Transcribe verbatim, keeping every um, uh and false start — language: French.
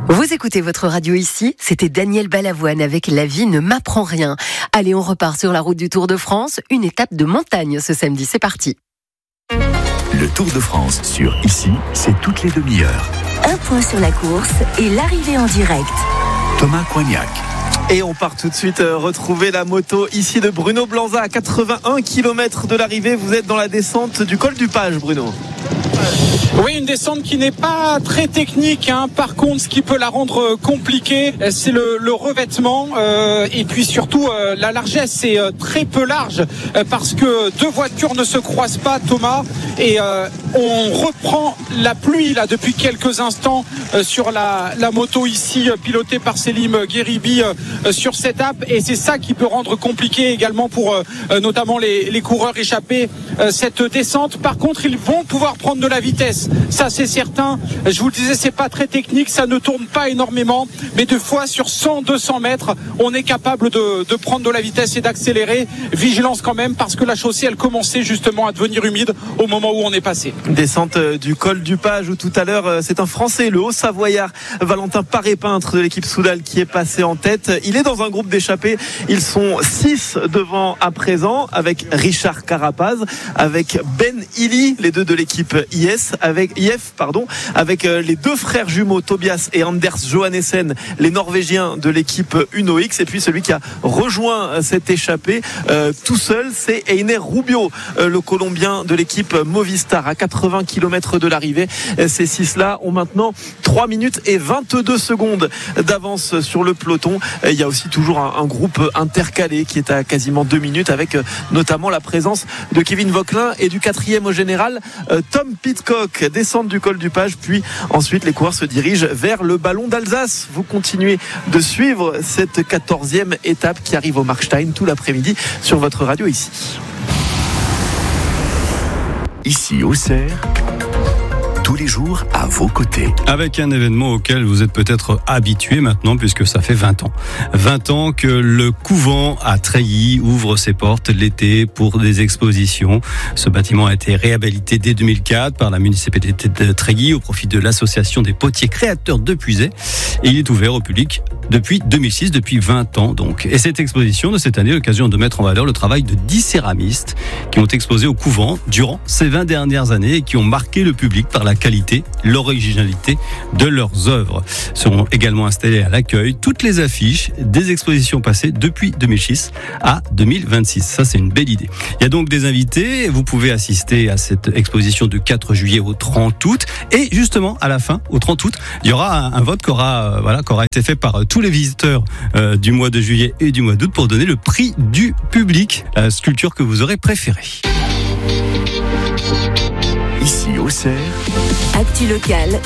Vous écoutez votre radio ici, c'était Daniel Balavoine avec La vie ne m'apprend rien. Allez, on repart sur la route du Tour de France, une étape de montagne ce samedi, c'est parti. Le Tour de France sur Ici, c'est toutes les demi-heures. Un point sur la course et l'arrivée en direct. Thomas Coignac. Et on part tout de suite retrouver la moto ici de Bruno Blanza à quatre-vingt-un kilomètres de l'arrivée. Vous êtes dans la descente du col du Page, Bruno. Oui, une descente qui n'est pas très technique, hein. Par contre, ce qui peut la rendre compliquée, c'est le, le revêtement euh, et puis surtout euh, la largesse est euh, très peu large euh, parce que deux voitures ne se croisent pas, Thomas, et euh, on reprend la pluie là depuis quelques instants euh, sur la, la moto ici euh, pilotée par Selim Gueribi euh, sur cette app, et c'est ça qui peut rendre compliqué également pour euh, notamment les, les coureurs échappés euh, cette descente. Par contre, ils vont pouvoir prendre de la vitesse, ça c'est certain. Je vous le disais, c'est pas très technique, ça ne tourne pas énormément, mais deux fois sur cent à deux cents mètres, on est capable de, de prendre de la vitesse et d'accélérer. Vigilance quand même, parce que la chaussée elle commençait justement à devenir humide au moment où on est passé. Descente du col du Page où tout à l'heure c'est un Français, le Haut-Savoyard Valentin Paré-Peintre de l'équipe Soudal qui est passé en tête. Il est dans un groupe d'échappés, ils sont six devant à présent, avec Richard Carapaz, avec Ben Illy, les deux de l'équipe I S, avec I F, pardon, avec les deux frères jumeaux Tobias et Anders Johannessen, les Norvégiens de l'équipe Uno X, et puis celui qui a rejoint cette échappée euh, tout seul, c'est Einer Rubio, euh, le Colombien de l'équipe Movistar, à quatre-vingts kilomètres de l'arrivée. Ces six-là ont maintenant trois minutes et vingt-deux secondes d'avance sur le peloton. Il y a aussi toujours un, un groupe intercalé qui est à quasiment deux minutes, avec euh, notamment la présence de Kevin Vauquelin et du quatrième au général, euh, Tom Pidcock. Descente du col du Page, puis ensuite les coureurs se dirigent vers le Ballon d'Alsace. Vous continuez de suivre cette quatorzième étape qui arrive au Markstein tout l'après-midi sur votre radio ici. Ici au Cerf, tous les jours à vos côtés. Avec un événement auquel vous êtes peut-être habitués maintenant, puisque ça fait vingt ans. vingt ans que le couvent à Treillis ouvre ses portes l'été pour des expositions. Ce bâtiment a été réhabilité dès deux mille quatre par la municipalité de Treillis au profit de l'association des potiers créateurs de Puisaye. Et il est ouvert au public depuis deux mille six, depuis vingt ans donc. Et cette exposition de cette année est l'occasion de mettre en valeur le travail de dix céramistes qui ont exposé au couvent durant ces vingt dernières années et qui ont marqué le public par la qualité, l'originalité de leurs œuvres. Seront également installées à l'accueil toutes les affiches des expositions passées depuis deux mille six à deux mille vingt-six. Ça, c'est une belle idée. Il y a donc des invités. Vous pouvez assister à cette exposition du quatre juillet au trente août. Et justement, à la fin, au trente août, il y aura un, un vote qui aura, euh, voilà, qui aura été fait par euh, tous les visiteurs euh, du mois de juillet et du mois d'août pour donner le prix du public, la sculpture que vous aurez préférée. Ici au Cerf, Actu locale